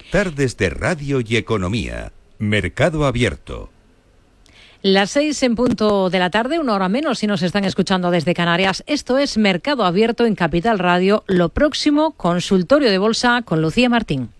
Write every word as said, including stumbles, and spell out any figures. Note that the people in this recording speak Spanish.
Tardes de Radio y Economía. Mercado Abierto. Las seis en punto de la tarde, una hora menos si nos están escuchando desde Canarias. Esto es Mercado Abierto en Capital Radio. Lo próximo, consultorio de bolsa con Lucía Martín.